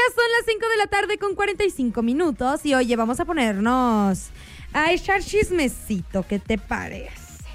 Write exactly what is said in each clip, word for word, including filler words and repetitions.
son las cinco de la tarde con cuarenta y cinco minutos y oye, vamos a ponernos a echar chismecito, ¿qué te parece?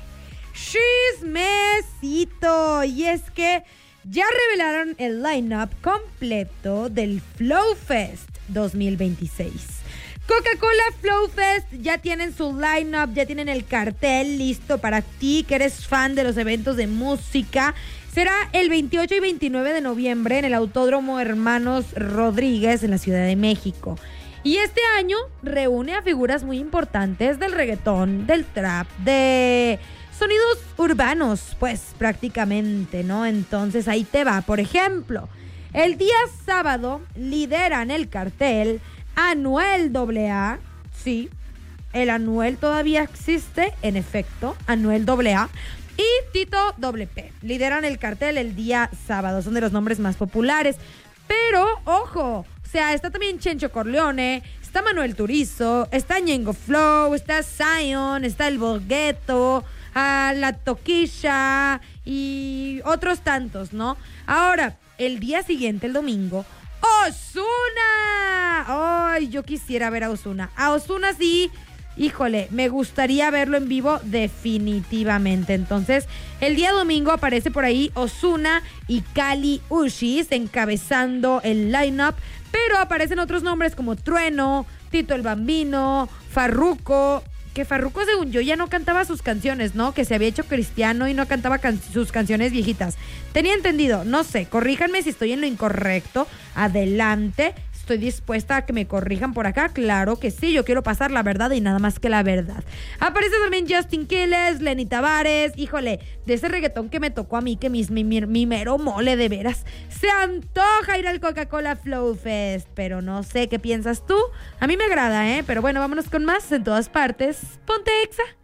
Chismecito, y es que ya revelaron el line-up completo del Flow Fest dos mil veintiséis. Coca-Cola Flow Fest ya tienen su line-up, ya tienen el cartel listo para ti que eres fan de los eventos de música. Será el veintiocho y veintinueve de noviembre en el Autódromo Hermanos Rodríguez en la Ciudad de México. Y este año reúne a figuras muy importantes del reggaetón, del trap, de sonidos urbanos, pues prácticamente, ¿no? Entonces ahí te va. Por ejemplo, el día sábado lideran el cartel Anuel doble A, sí, el Anuel todavía existe, en efecto, Anuel doble A, y Tito doble P. Lideran el cartel el día sábado, son de los nombres más populares. Pero, ojo, o sea, está también Chencho Corleone, está Manuel Turizo, está Ñengo Flow, está Zion, está El Bogueto, a La Toquilla y otros tantos, ¿no? Ahora, el día siguiente, el domingo, ¡Ozuna! ¡Ay, yo quisiera ver a Ozuna! A Ozuna sí, híjole, me gustaría verlo en vivo definitivamente. Entonces, el día domingo aparece por ahí Ozuna y Kali Uchis encabezando el line-up, pero aparecen otros nombres como Trueno, Tito el Bambino, Farruko, que Farruko, según yo, ya no cantaba sus canciones, ¿no? Que se había hecho cristiano y no cantaba can- sus canciones viejitas. Tenía entendido, no sé, corríjanme si estoy en lo incorrecto. Adelante, estoy dispuesta a que me corrijan por acá. Claro que sí, yo quiero pasar la verdad y nada más que la verdad. Aparece también Justin Quiles, Lenny Tavares. Híjole, de ese reggaetón que me tocó a mí, que mi, mi, mi mero mole de veras. Se antoja ir al Coca-Cola Flow Fest, pero no sé qué piensas tú. A mí me agrada, ¿eh? Pero bueno, vámonos con más en todas partes. Ponte Exa.